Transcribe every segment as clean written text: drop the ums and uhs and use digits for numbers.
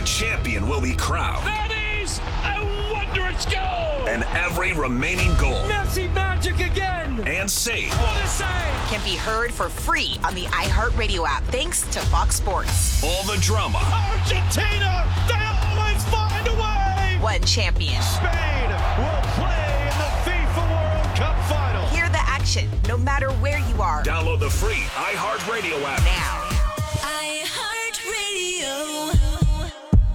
champion will be crowned. That is a wondrous goal! And every remaining goal. Messi magic again! And save. What a save! Can be heard for free on the iHeartRadio app, thanks to Fox Sports. All the drama. Argentina, they always find a way! One champion. Spain will play in the FIFA World Cup final. Hear the action, no matter where you are. Download the free iHeartRadio app now. iHeartRadio.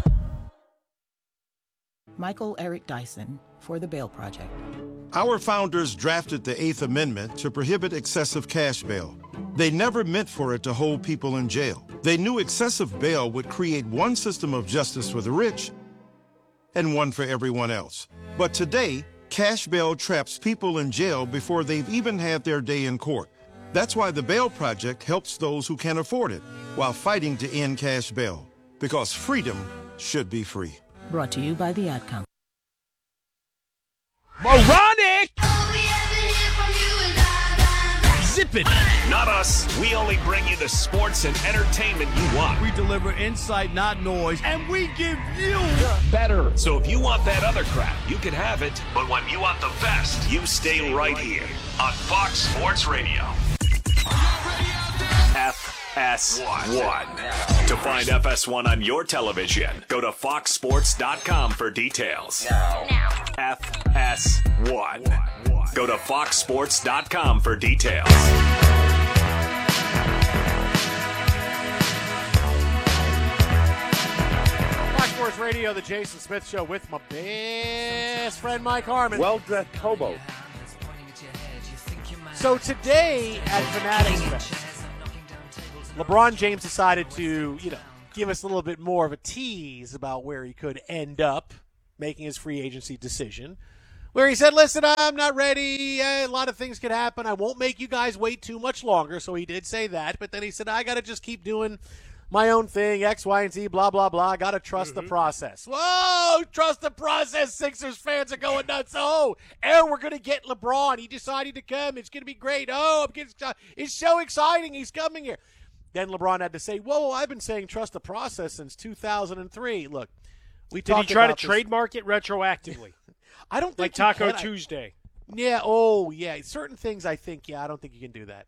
Michael Eric Dyson for the Bail Project. Our founders drafted the Eighth Amendment to prohibit excessive cash bail. They never meant for it to hold people in jail. They knew excessive bail would create one system of justice for the rich and one for everyone else. But today, cash bail traps people in jail before they've even had their day in court. That's why the Bail Project helps those who can't afford it while fighting to end cash bail. Because freedom should be free. Brought to you by the Ad Council. Moronic! Zip it! Not us. We only bring you the sports and entertainment you want. We deliver insight, not noise, and we give you better. So if you want that other crap, you can have it. But when you want the best, you stay right here on Fox Sports Radio. FS1. To find FS1 on your television, go to foxsports.com for details. Now. FS1. Go to foxsports.com for details. Fox Sports Radio, the Jason Smith Show with my best friend Mike Harmon. Well-dressed hobo. So today at Fanatics Fest, LeBron James decided to, give us a little bit more of a tease about where he could end up making his free agency decision, where he said, listen, I'm not ready. A lot of things could happen. I won't make you guys wait too much longer. So he did say that. But then he said, I got to just keep doing my own thing, X, Y, and Z, blah, blah, blah. Got to trust the process. Whoa, trust the process. Sixers fans are going nuts. Oh, we're going to get LeBron. He decided to come. It's going to be great. Oh, it's so exciting. He's coming here. Then LeBron had to say, whoa, I've been saying trust the process since 2003. Look, we talked about Did he try to this. Trademark it retroactively? I don't think like Taco can. Tuesday. Yeah. Certain things I think. Yeah, I don't think you can do that.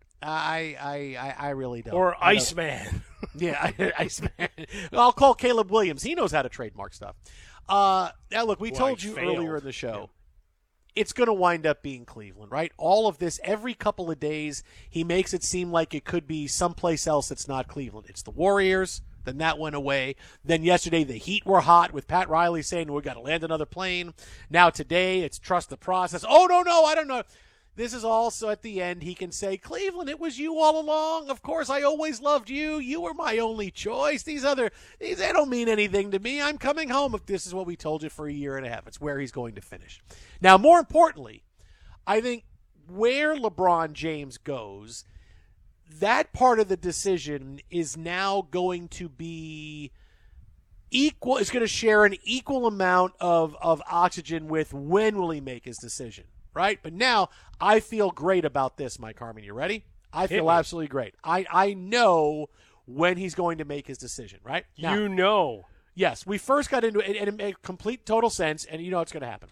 I really don't. Or Iceman. Yeah, Iceman. I'll call Caleb Williams. He knows how to trademark stuff. Now look, we told you earlier in the show. It's going to wind up being Cleveland, right? All of this, every couple of days, he makes it seem like it could be someplace else that's not Cleveland. It's the Warriors. Then that went away. Then yesterday the Heat were hot with Pat Riley saying we got to land another plane. Now today it's trust the process. Oh, no, I don't know. This is also at the end he can say, Cleveland, it was you all along. Of course, I always loved you. You were my only choice. These they don't mean anything to me. I'm coming home. If this is what we told you for a year and a half. It's where he's going to finish. Now, more importantly, I think where LeBron James goes, that part of the decision is now going to be equal. It's going to share an equal amount of oxygen with when will he make his decision, right? But now I feel great about this, Mike Harmon. You ready? I feel absolutely great. I know when he's going to make his decision, right? Now, yes, we first got into it, and it made complete, total sense, and you know what's going to happen.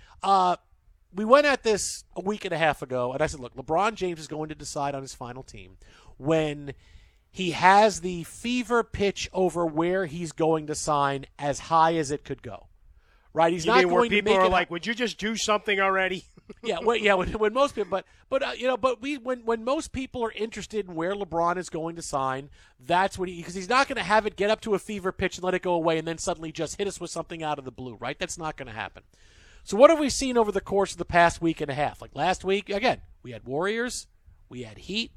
We went at this a week and a half ago, and I said, look, LeBron James is going to decide on his final team when he has the fever pitch over where he's going to sign as high as it could go. Right? He's not going to make it. People are like, would you just do something already? When most people, when most people are interested in where LeBron is going to sign, that's when because he's not going to have it get up to a fever pitch and let it go away and then suddenly just hit us with something out of the blue, right? That's not going to happen. So what have we seen over the course of the past week and a half? Like last week, again, we had Warriors, we had Heat,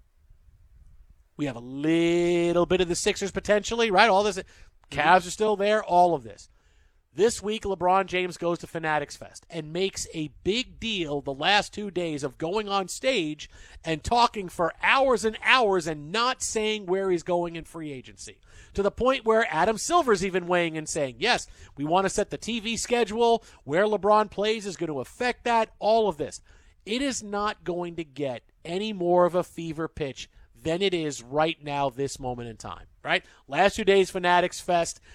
we have a little bit of the Sixers potentially, right? All this, Cavs are still there, all of this. This week, LeBron James goes to Fanatics Fest and makes a big deal the last 2 days of going on stage and talking for hours and hours and not saying where he's going in free agency. To the point where Adam Silver's even weighing in saying, yes, we want to set the TV schedule, where LeBron plays is going to affect that, all of this. It is not going to get any more of a fever pitch than it is right now, this moment in time, right? Last 2 days, Fanatics Fest.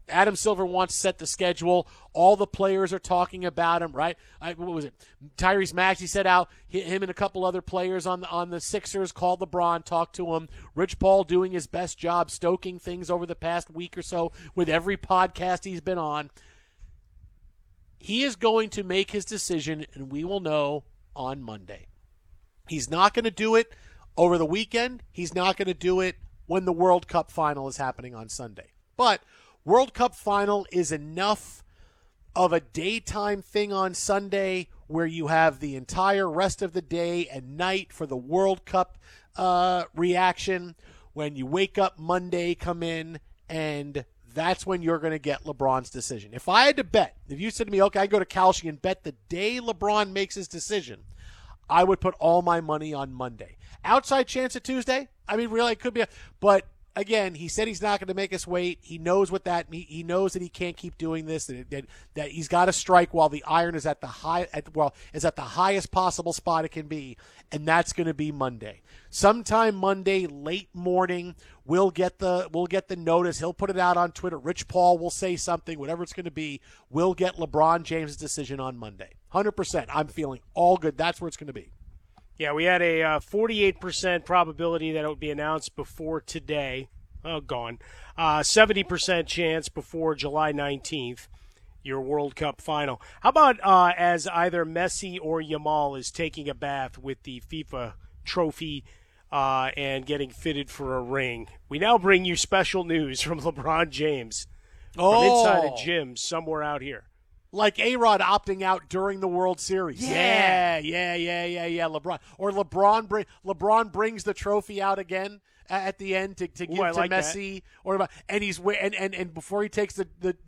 Adam Silver wants to set the schedule. All the players are talking about him, right? What was it? Tyrese Maxey said out him and a couple other players on the Sixers called LeBron, talked to him. Rich Paul doing his best job stoking things over the past week or so with every podcast he's been on. He is going to make his decision, and we will know on Monday. He's not going to do it over the weekend. He's not going to do it when the World Cup final is happening on Sunday. But World Cup final is enough of a daytime thing on Sunday where you have the entire rest of the day and night for the World Cup reaction. When you wake up Monday, come in, and that's when you're going to get LeBron's decision. If I had to bet, if you said to me, okay, I go to Kalshi and bet the day LeBron makes his decision, I would put all my money on Monday. Outside chance of Tuesday? I mean, really, it could be. But again, he said he's not going to make us wait. He knows what that means. He knows that he can't keep doing this. That he's got to strike while the iron is at the highest possible spot it can be, and that's going to be Monday. Sometime Monday, late morning, we'll get the notice. He'll put it out on Twitter. Rich Paul will say something, whatever it's going to be. We'll get LeBron James' decision on Monday. 100%. I'm feeling all good. That's where it's going to be. Yeah, we had a 48% probability that it would be announced before today. Oh, gone. 70% chance before July 19th, your World Cup final. How about as either Messi or Yamal is taking a bath with the FIFA trophy and getting fitted for a ring? We now bring you special news from LeBron James from inside a gym somewhere out here. Like A-Rod opting out during the World Series. Yeah. LeBron. Or LeBron brings the trophy out again at the end to give to Messi. And before he takes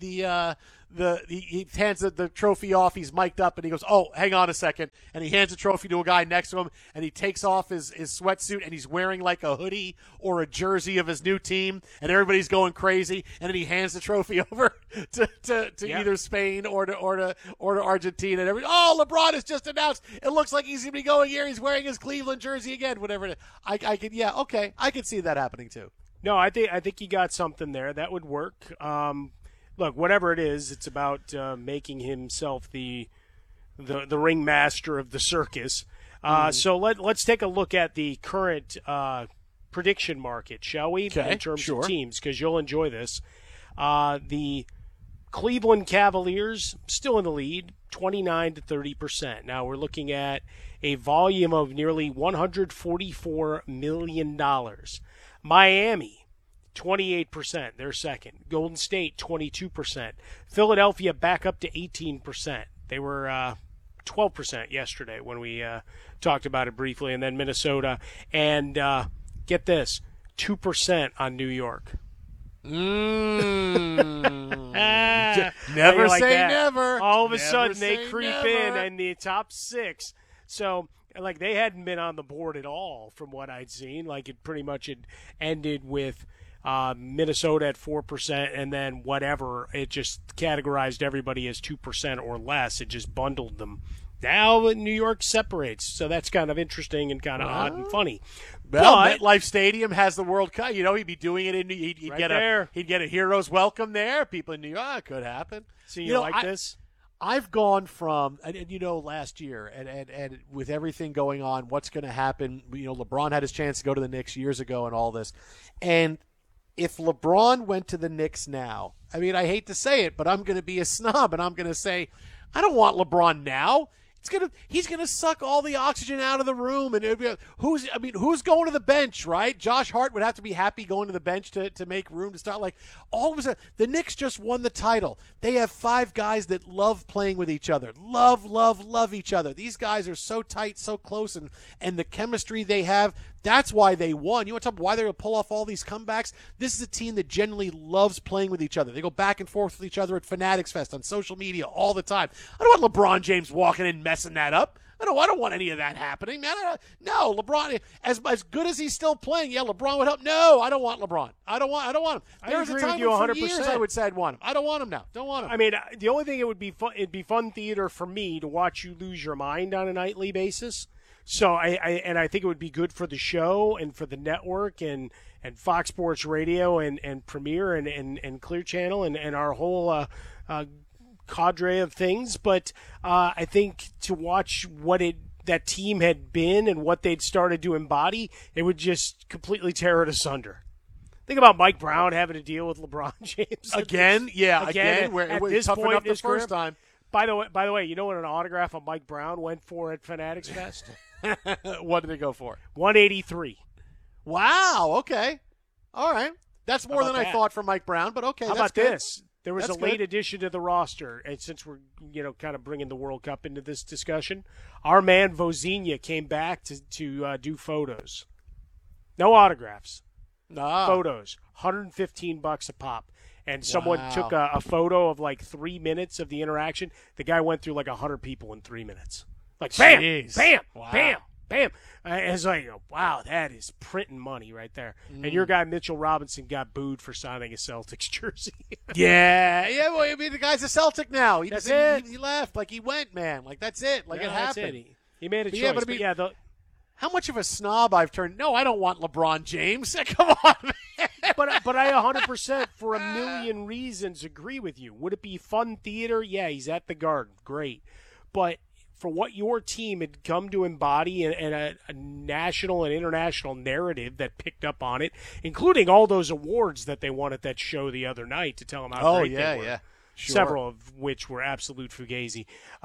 he hands the trophy off, he's mic'd up and he goes, oh, hang on a second. And he hands the trophy to a guy next to him and he takes off his sweatsuit and he's wearing like a hoodie or a jersey of his new team and everybody's going crazy. And then he hands the trophy over to either Spain or to Argentina. And LeBron has just announced it looks like he's going to be going here. He's wearing his Cleveland jersey again, whatever it is. I could see that happening too. No, I think you got something there. That would work. Look, whatever it is, it's about making himself the ringmaster of the circus. So let's take a look at the current prediction market, shall we? Okay, in terms of teams, because you'll enjoy this. The Cleveland Cavaliers still in the lead, 29 to 30%. Now we're looking at a volume of nearly $144 million. Miami, 28%, they're second. Golden State, 22%. Philadelphia back up to 18%. They were 12% yesterday when we talked about it briefly. And then Minnesota. And get this, 2% on New York. Never say never. All of a sudden, they creep in the top six. So, like, they hadn't been on the board at all from what I'd seen. Like, it pretty much had ended with Minnesota at 4%, and then whatever. It just categorized everybody as 2% or less. It just bundled them. Now New York separates, so that's kind of interesting and kind of odd and funny. Well, MetLife Stadium has the World Cup. You know, he'd be doing it in. He'd get a hero's welcome there. People in New York, could happen. So you like this? I've gone from, and last year, and with everything going on, what's going to happen? LeBron had his chance to go to the Knicks years ago, and all this, and if LeBron went to the Knicks now, I mean, I hate to say it, but I'm going to be a snob, and I'm going to say, I don't want LeBron now. He's gonna suck all the oxygen out of the room, and who's going to the bench, right? Josh Hart would have to be happy going to the bench to make room to start. Like, all of a sudden, the Knicks just won the title. They have 5 guys that love playing with each other, love each other. These guys are so tight, so close, and the chemistry they have. That's why they won. You want to talk about why they're going to pull off all these comebacks? This is a team that generally loves playing with each other. They go back and forth with each other at Fanatics Fest on social media all the time. I don't want LeBron James walking in messing that up. I don't want any of that happening, man. No, LeBron, as good as he's still playing, yeah, LeBron would help. No, I don't want LeBron. I don't want him. There was a time for years I would say I'd want him. I don't want him now. Don't want him. I mean, the only thing it'd be fun theater for me to watch you lose your mind on a nightly basis. So I think it would be good for the show and for the network and Fox Sports Radio and Premiere and Clear Channel and our whole cadre of things. But I think to watch what that team had been and what they'd started to embody, it would just completely tear it asunder. Think about Mike Brown having to deal with LeBron James again. Where it was this tough point enough in his the first career. time. By the way, you know what an autograph of Mike Brown went for at Fanatics Fest? What did they go for? $183. Wow. Okay. All right. That's more than I thought for Mike Brown, but okay. How that's about good. this? There was a late addition to the roster, and since we're kind of bringing the World Cup into this discussion, our man Vozinha came back to do photos. No autographs. Photos. $115 a pop. And someone took a photo of like 3 minutes of the interaction. The guy went through like 100 people in 3 minutes. Like bam, bam, bam, bam. And it's like, wow, that is printing money right there. And your guy Mitchell Robinson got booed for signing a Celtics jersey. Yeah. Well, I mean, the guy's a Celtic now. He left. Like, he went, man. Like, that's it. Like, it happened. It. He made a choice. Yeah, but how much of a snob I've turned. No, I don't want LeBron James. Come on, man. But I 100% for a million reasons agree with you. Would it be fun theater? Yeah, he's at the Garden. Great. But for what your team had come to embody and a national and international narrative that picked up on it, including all those awards that they won at that show the other night to tell them how great they were. Yeah. Sure. Several of which were absolute fugazi.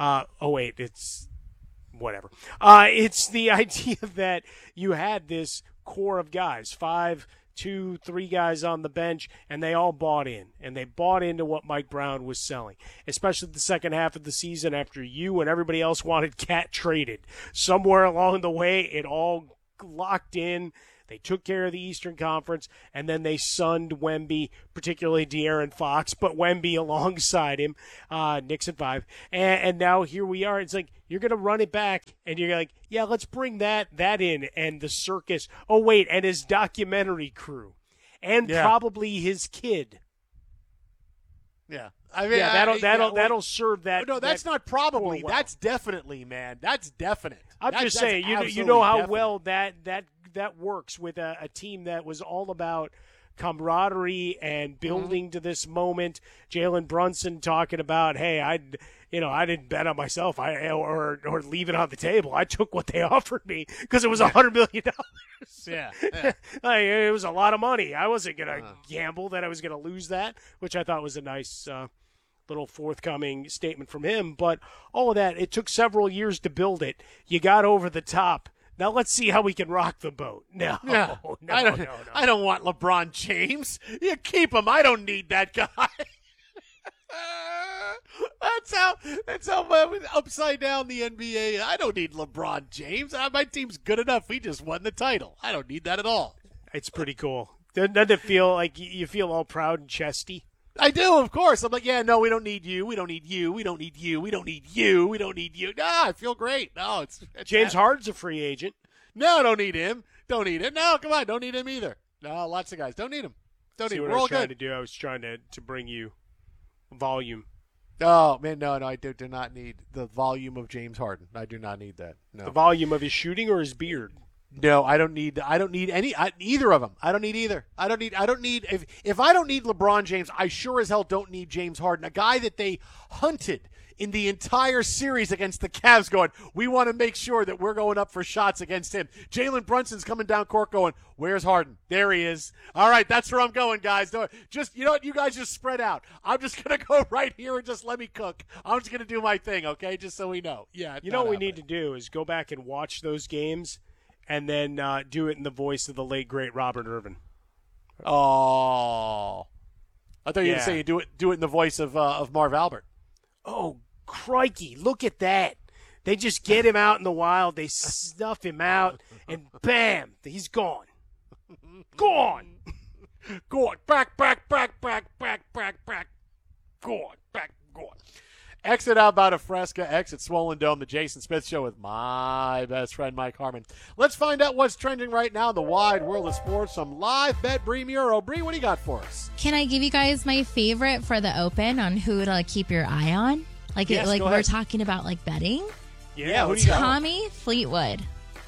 It's whatever. It's the idea that you had this core of guys, 5, 2, 3 guys on the bench, and they all bought in. And they bought into what Mike Brown was selling, especially the second half of the season after you and everybody else wanted Cat traded. Somewhere along the way, it all locked in. They took care of the Eastern Conference, and then they sunned Wemby, particularly De'Aaron Fox, but Wemby alongside him, Knicks at 5. And now here we are. It's like you're going to run it back, and you're like, yeah, let's bring that in, and the circus. Oh, wait, and his documentary crew, and probably his kid. Yeah. I mean, that'll serve that. No, that's not probably. Well. That's definitely, man. That's definite. I'm just saying, you know how well that works with a team that was all about camaraderie and building to this moment. Jalen Brunson talking about, hey, I didn't bet on myself, or leave it on the table. I took what they offered me because it was $100 million. Yeah. It was a lot of money. I wasn't gonna gamble that I was gonna lose that, which I thought was a nice little forthcoming statement from him. But all of that, it took several years to build it. You got over the top. Now let's see how we can rock the boat. No. I don't want LeBron James. You keep him. I don't need that guy. That's how upside down the NBA. I don't need LeBron James. My team's good enough. We just won the title. I don't need that at all. It's pretty cool. Doesn't it feel like you feel all proud and chesty? I do, of course. I'm like, yeah, no, we don't need you. We don't need you. We don't need you. We don't need you. We don't need you. No, I feel great. No, it's James Harden's a free agent. No, don't need him. Don't need him. No, come on, don't need him either. No, lots of guys don't need him. Don't need him. We're all good. I was trying to bring you volume. Oh man, no, I do not need the volume of James Harden. I do not need that. No. The volume of his shooting or his beard. No, I don't need either of them. I don't need either. I don't need if I don't need LeBron James, I sure as hell don't need James Harden, a guy that they hunted in the entire series against the Cavs going, we want to make sure that we're going up for shots against him. Jalen Brunson's coming down court going, where's Harden? There he is. All right, that's where I'm going, guys. Just, you know what? You guys just spread out. I'm just going to go right here and just let me cook. I'm just going to do my thing, okay, just so we know. Yeah. You know what we need to do is go back and watch those games and then do it in the voice of the late, great Robert Irvin. Oh. I thought you were going to say you do it in the voice of Marv Albert. Oh, crikey, look at that. They just get him out in the wild. They snuff him out, and bam, he's gone. Gone. Gone. Back. Gone. Exit Outbound of Fresca, exit Swollen Dome, the Jason Smith Show with my best friend, Mike Harmon. Let's find out what's trending right now in the wide world of sports. Some live bet, Bree Muro. Bree, what do you got for us? Can I give you guys my favorite for the Open on who to keep your eye on? Yes, we're talking about betting. Yeah, who do you got? Tommy Fleetwood.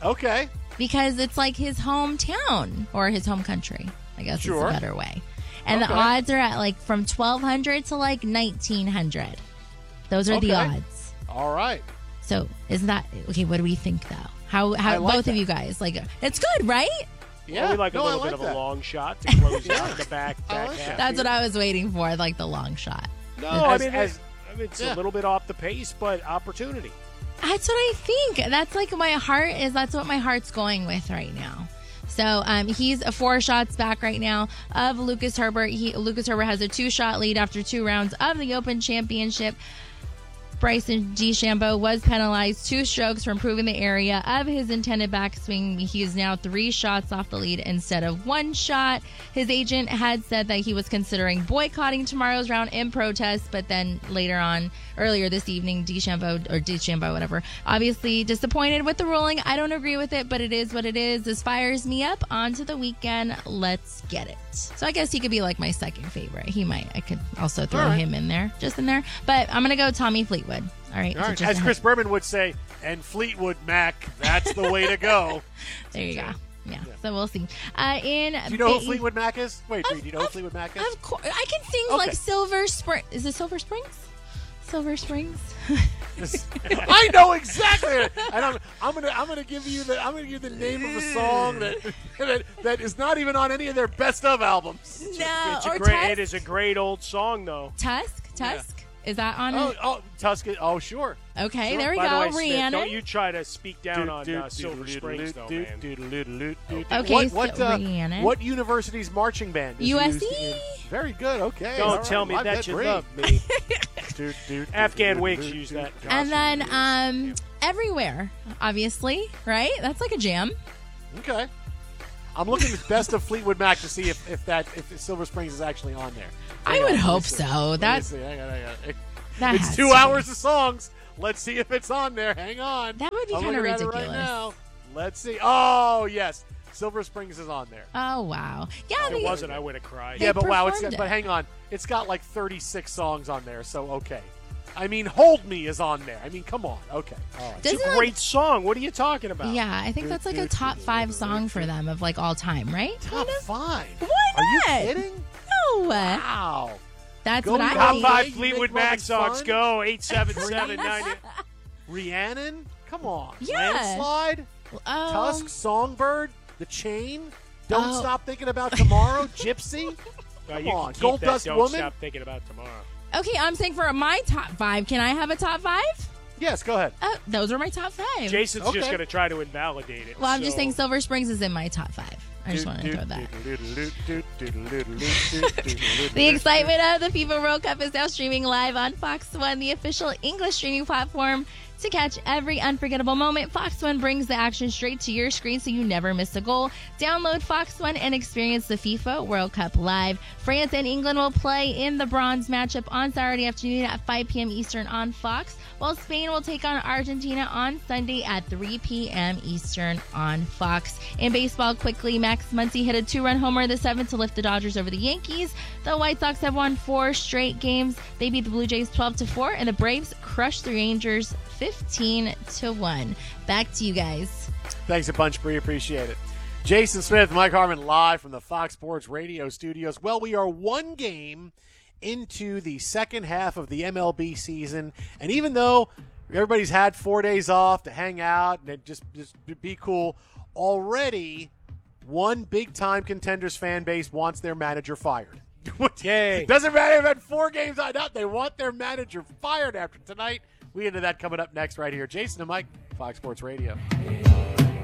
Okay. Because it's like his hometown or his home country, I guess is a better way. And the odds are at like from 1,200 to like 1,900. Those are the odds. All right. So isn't that okay? What do we think though? How like both that. of you guys like? It's good, right? Yeah, well, we like a little bit of a long shot to close out the back half. That's what I was waiting for, like the long shot. No, I mean it's a little bit off the pace, but opportunity. That's what I think. That's like that's what my heart's going with right now. So he's 4 shots back right now of Lucas Herbert. Lucas Herbert has a 2-shot lead after 2 rounds of the Open Championship. Bryson DeChambeau was penalized 2 strokes for improving the area of his intended backswing. He is now 3 shots off the lead instead of 1 shot. His agent had said that he was considering boycotting tomorrow's round in protest, but then earlier this evening, DeChambeau, whatever, obviously disappointed with the ruling. I don't agree with it, but it is what it is. This fires me up. On to the weekend. Let's get it. So I guess he could be like my second favorite. I could also throw him in there, just in there. But I'm going to go Tommy Fleetwood. All right. So as Chris Berman would say, and Fleetwood Mac, that's the way to go. There you go. Yeah, so we'll see. Do you know who Fleetwood Mac is? Wait, do you know who Fleetwood Mac is? Of course. I can sing like Silver Spring. Is it Silver Springs? Silver Springs? I know exactly. And I'm gonna give you the name of a song that is not even on any of their best of albums. No, it is a great old song though. Tusk. Yeah. Is that on? Tusk. Oh, sure. Okay, sure. there we By go. the way, Smith, Rhiannon. don't you try to speak down on Silver Springs, though, man. Okay, Rhiannon. What university's marching band is USC. Very good. Okay. Don't tell me that you love me. Afghan Wigs use that. And then Everywhere, obviously, right? That's like a jam. Okay. I'm looking at best of Fleetwood Mac to see if Silver Springs is actually on there. I would hope so. Hang on. It's 2 hours of songs. Let's see if it's on there. Hang on. That would be kind of ridiculous. Right now. Let's see. Oh, yes. Silver Springs is on there. Oh, wow. Yeah, if it wasn't, I would have cried. Yeah, but wow. But hang on. It's got like 36 songs on there, so okay. I mean, Hold Me is on there. I mean, come on. Okay. All right. It's a great song. What are you talking about? Yeah, I think that's like a top 5 song for them of like all time, right? Top 5? Why not? Are you kidding? No. Wow. That's what I Top think. 5 Fleetwood Mac songs. Go 877-9. Rhiannon? Come on. Yeah. Landslide? Tusk? Songbird? The Chain? Don't Stop Thinking About Tomorrow? Gypsy? Come on. Gold Dust Don't Woman? Stop Thinking About Tomorrow. Okay, I'm saying for my top 5. Can I have a top 5? Yes, go ahead. Those are my top 5. Jason's just going to try to invalidate it. Well, I'm just saying Silver Springs is in my top 5. I just want to throw that. The excitement of the FIFA World Cup is now streaming live on Fox One, the official English streaming platform. To catch every unforgettable moment, Fox One brings the action straight to your screen so you never miss a goal. Download Fox One and experience the FIFA World Cup live. France and England will play in the bronze matchup on Saturday afternoon at 5 p.m. Eastern on Fox, while Spain will take on Argentina on Sunday at 3 p.m. Eastern on Fox. In baseball, quickly, Max Muncy hit a 2-run homer the 7th to lift the Dodgers over the Yankees. The White Sox have won 4 straight games. They beat the Blue Jays 12-4, and the Braves crushed the Rangers 15-1. Back to you guys. Thanks a bunch, Bree. Appreciate it. Jason Smith, Mike Harmon, live from the Fox Sports Radio studios. Well, we are 1 game into the second half of the MLB season, and even though everybody's had 4 days off to hang out and just be cool, already one big-time Contenders fan base wants their manager fired. Yay. Doesn't matter if they've had 4 games on out. They want their manager fired after tonight. We into that coming up next right here. Jason and Mike, Fox Sports Radio.